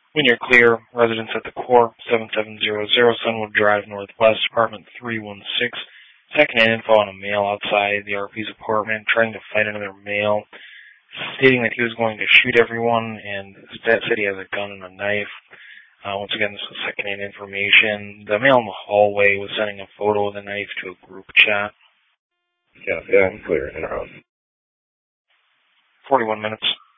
When you're clear, residents at the Core, 7700 Sunwood Drive Northwest, apartment 316. Second-hand info on a male outside the RP's apartment trying to fight another male, stating that he was going to shoot everyone, and said he has a gun and a knife. Once again, this was second-hand information. The male in the hallway was sending a photo of the knife to a group chat. Yeah, I'm clear in our house. 41 minutes.